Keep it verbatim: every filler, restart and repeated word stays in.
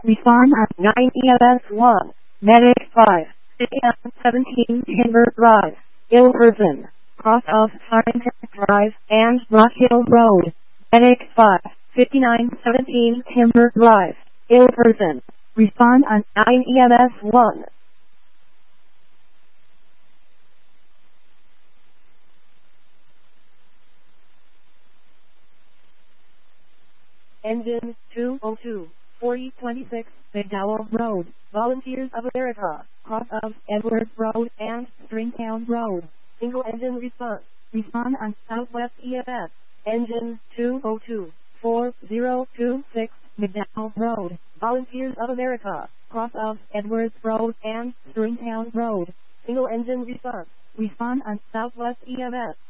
Respond on nine E M S one. Medic five. A M seventeen Timber Drive. Ilverson. Cross of Farrington Drive and Rock Hill Road. Medic five. fifty-nine seventeen Timber Drive. Ilverson. Respond on nine E M S one. Engine two oh two, forty twenty-six, McDowell Road, Volunteers of America, cross of Edwards Road and Stringtown Road. Single engine response. Respond on Southwest E M S. Engine two oh two, four oh two six, McDowell Road, Volunteers of America, cross of Edwards Road and Stringtown Road. Single engine response. Respond on Southwest E M S.